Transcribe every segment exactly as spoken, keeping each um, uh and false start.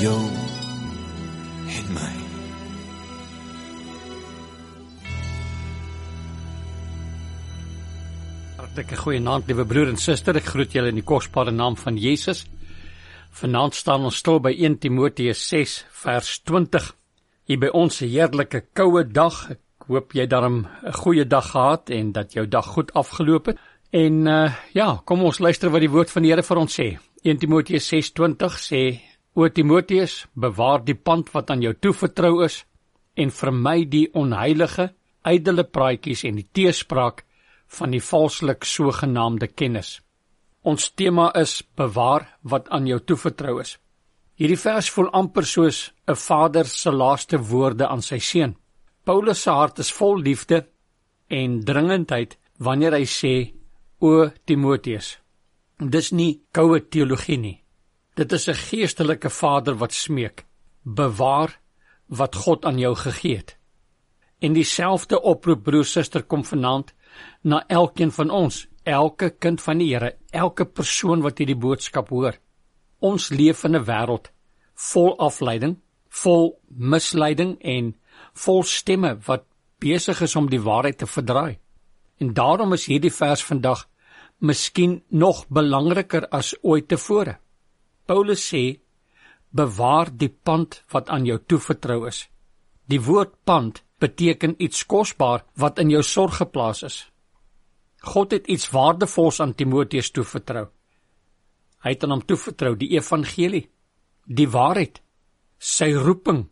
jou en my. Hartlike goeienaand, liewe broer en suster, ek groet julle in die kosbare naam van Jesus. Vanaand staan ons stil by Eerste Timoteus ses vers twintig. Hier by ons 'n heerlike koue dag. Ek hoop jy daarom 'n goeie dag gehad en dat jou dag goed afgeloop het. En uh, ja, kom ons luister wat die woord van die Here vir ons sê. Eerste Timoteus ses twintig sê: O Timoteus, bewaar die pand wat aan jou toevertrou is en vermy die onheilige, ydelle praatjies en die teespraak van die valslik sogenaamde kennis. Ons tema is bewaar wat aan jou toevertrou is. Hierdie vers voel amper soos 'n vader se laaste woorde aan sy seun. Paulus se hart is vol liefde en dringendheid wanneer hy sê: O Timoteus. Dis nie koue teologie nie. Dit is 'n geestelike vader wat smeek: bewaar wat God aan jou gegee het. En dieselfde oproep, broer, suster, kom vanaand na elkeen van ons, elke kind van die Here, elke persoon wat hierdie boodskap hoor. Ons leef in 'n wêreld vol afleiding, vol misleiding en vol stemme wat besig is om die waarheid te verdraai. En daarom is hierdie vers vandag miskien nog belangriker as ooit tevore. Paulus sê: bewaar die pand wat aan jou toevertrou is. Die woord pand beteken iets kosbaar wat in jou sorg geplaas is. God het iets waardevols aan Timoteus toevertrou. Hy het aan hom toevertrou die evangelie, die waarheid, sy roeping,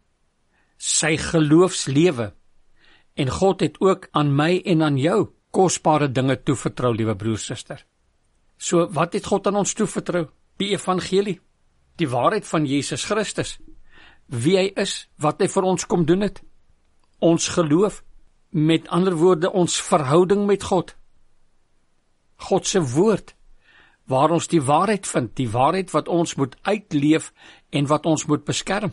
sy geloofslewe. En God het ook aan my en aan jou kosbare dinge toevertrou, liewe broer, suster. So, wat het God aan ons toevertrou? Die evangelie, die waarheid van Jesus Christus, wie hy is, wat hy vir ons kom doen het, ons geloof, met ander woorde, ons verhouding met God, God se woord, waar ons die waarheid vind, die waarheid wat ons moet uitleef en wat ons moet beskerm.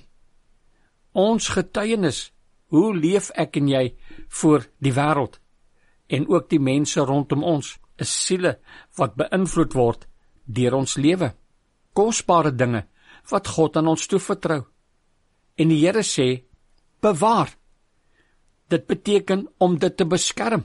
Ons getuienis, hoe leef ek en jy voor die wêreld, en ook die mense rondom ons, is siele wat beïnvloed word deur ons lewe. Kosbare dinge wat God aan ons toevertrou. En die Here sê: bewaar. Dit beteken om dit te beskerm.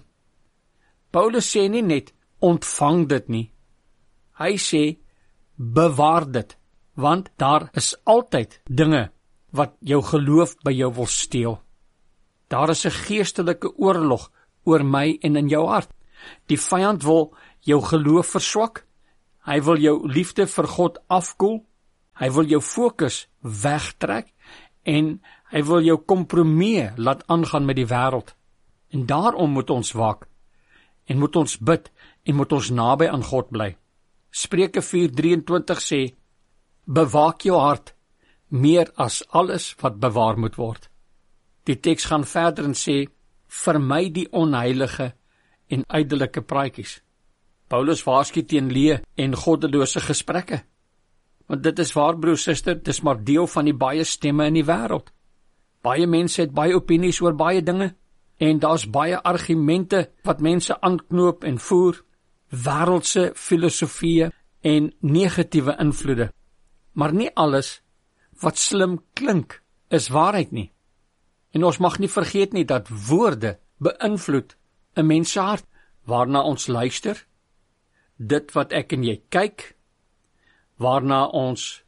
Paulus sê nie net ontvang dit nie. Hy sê bewaar dit, want daar is altyd dinge wat jou geloof by jou wil steel. Daar is 'n geestelike oorlog oor my en in jou hart. Die vyand wil jou geloof verswak. Hy wil jou liefde vir God afkoel. Hy wil jou fokus wegtrek en hy wil jou kompromie laat aangaan met die wêreld. En daarom moet ons waak en moet ons bid en moet ons naby aan God bly. Spreuke vier drieëntwintig sê: bewaak jou hart meer as alles wat bewaar moet word. Die teks gaan verder en sê: vermy die onheilige en ydelike praatjies. Paulus waarsku teen leë en goddelose gesprekke. Want dit is waar, broer, suster, dit is maar deel van die baie stemme in die wêreld. Baie mense het baie opinies oor baie dinge, en daar's baie argumente wat mense aanknoop en voer, wêreldse filosofieë en negatiewe invloede. Maar nie alles wat slim klink is waarheid nie. En ons mag nie vergeet nie dat woorde beïnvloed 'n mens se hart, waarna ons luister, dit wat ek en jy kyk, waarna ons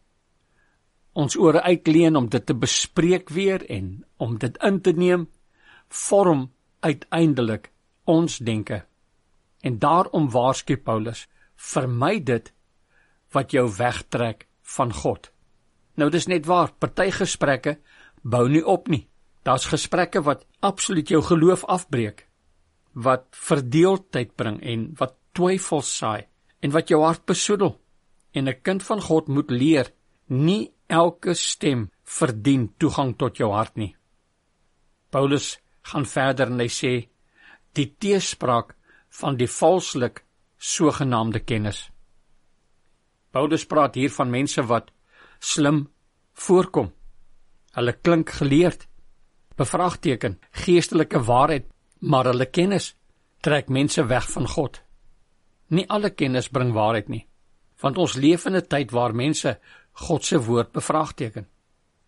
ons ore uitleen om dit te bespreek weer en om dit in te neem, vorm uiteindelik ons denke. En daarom waarsku Paulus: vermy dit wat jou wegtrek van God. Nou dis net waar, party gesprekke bou nie op nie. Daar's gesprekke wat absoluut jou geloof afbreek, wat verdeeldheid bring en wat twyfel saai en wat jou hart besoedel. En 'n kind van God moet leer, nie elke stem verdien toegang tot jou hart nie. Paulus gaan verder en hy sê: die teespraak van die valslik sogenaamde kennis. Paulus praat hier van mense wat slim voorkom. Hulle klink geleerd, bevraagteken geestelike waarheid, maar hulle kennis trek mense weg van God. Nie alle kennis bring waarheid nie, want ons leef in 'n tyd waar mense God se woord bevraagteken.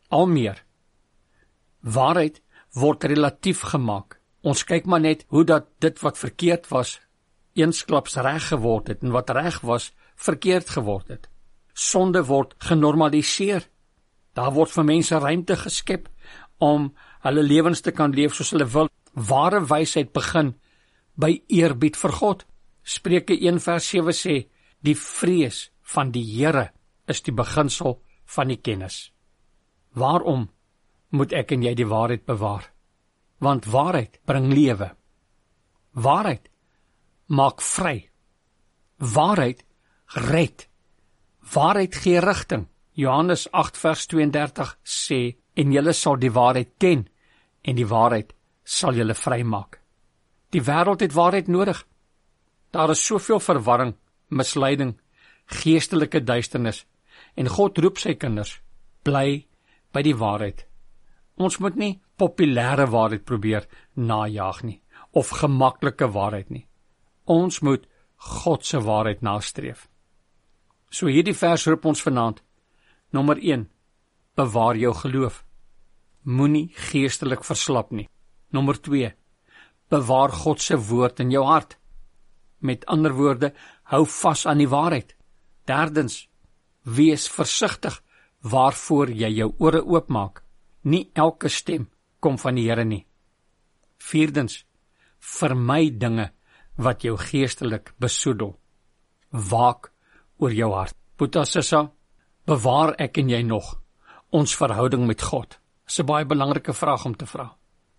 al meer. Waarheid word relatief gemaak. Ons kyk maar net hoe dat dit wat verkeerd was, eensklaps reg geword het, en wat reg was, verkeerd geword het. Sonde word genormaliseer. Daar word vir mense ruimte geskep om hulle lewens te kan leef soos hulle wil. Ware wysheid begin by eerbied vir God. Spreuke een vers sewe sê, die vrees van die Here is die beginsel van die kennis. Waarom moet ek en jy die waarheid bewaar? Want waarheid bring lewe. Waarheid maak vry. Waarheid red. Waarheid gee rigting. Johannes agt vers twee en dertig sê, en julle sal die waarheid ken, en die waarheid sal julle vrymaak. Die wêreld het waarheid nodig. Daar is soveel verwarring, misleiding, geestelike duisternis, en God roep sy kinders, bly by die waarheid. Ons moet nie populêre waarheid probeer najaag nie, of gemaklike waarheid nie. Ons moet God se waarheid nastreef. So hierdie vers roep ons vanaand, nommer een, bewaar jou geloof. Moenie geestelik verslap nie. Nommer twee, bewaar God se woord in jou hart. Met ander woorde, hou vas aan die waarheid. Derdens, wees versigtig waarvoor jy jou ore oopmaak. Nie elke stem kom van die Here nie. Vierdens, vermy dinge wat jou geestelik besoedel. Waak oor jou hart. Boeta Sissa, bewaar ek en jy nog ons verhouding met God? Dis 'n baie belangrike vraag om te vra.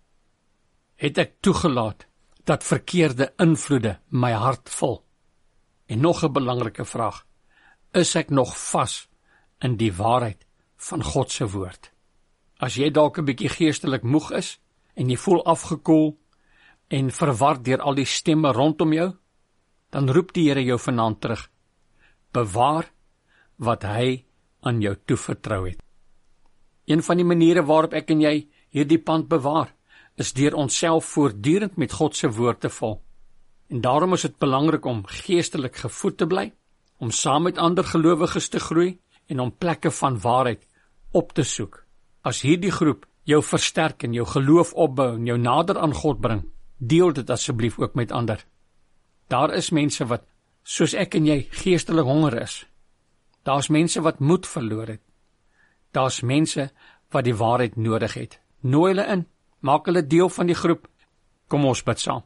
Het ek toegelaat dat verkeerde invloede my hart vul? En nog 'n belangrike vraag, is ek nog vas in die waarheid van God se woord? As jy dalk 'n bietjie geestelik moeg is, en jy voel afgekoel, en verward deur al die stemme rondom jou, dan roep die Here jou vanaand terug. Bewaar wat hy aan jou toevertrou het. Een van die maniere waarop ek en jy hierdie pand bewaar, is deur onsself voortdurend met God se woord te vul. En daarom is dit belangrik om geestelik gevoed te bly, om saam met ander gelowiges te groei, en om plekke van waarheid op te soek. As hierdie groep jou versterk en jou geloof opbou en jou nader aan God bring, deel dit asseblief ook met ander. Daar is mense wat, soos ek en jy, geestelik honger is. Daar's mense wat moed verloor het. Daar's mense wat die waarheid nodig het. Nooi hulle in, maak hulle deel van die groep. Kom ons bid saam.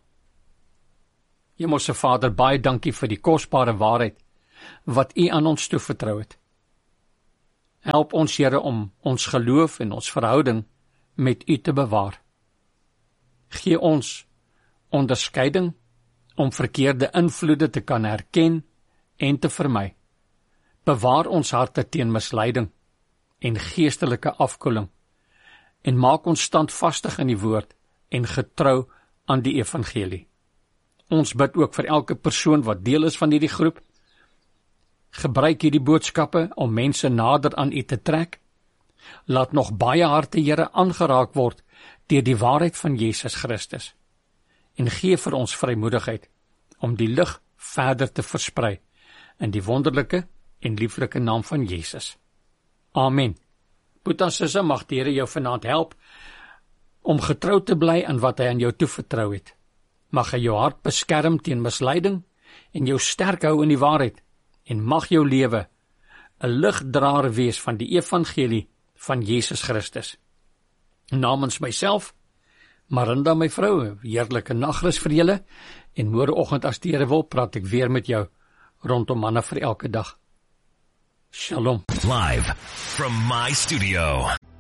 Hemelse Vader, baie dankie vir die kosbare waarheid wat U aan ons toevertrou het. Help ons, Here, om ons geloof en ons verhouding met U te bewaar. Gee ons onderskeiding om verkeerde invloede te kan herken en te vermy. Bewaar ons harte teen misleiding en geestelike afkoeling, en maak ons standvastig in die woord en getrou aan die evangelie. Ons bid ook vir elke persoon wat deel is van hierdie groep. Gebruik hierdie boodskappe om mense nader aan U te trek. Laat nog baie harte, Here, aangeraak word deur die waarheid van Jesus Christus. En gee vir ons vrymoedigheid om die lig verder te versprei in die wonderlike en lieflike naam van Jesus. Amen. Boeta Sissa, mag die Here jou vanaand help om getrou te bly aan wat hy aan jou toevertrou het. Mag hy jou hart beskerm teen misleiding en jou sterk hou in die waarheid, en mag jou lewe 'n ligdraer wees van die evangelie van Jesus Christus. Namens myself, Marinda, my vrou, heerlike nagrus vir julle, en môreoggend as die Here wil, praat ek weer met jou rondom manna vir elke dag. Shalom. Live from my studio.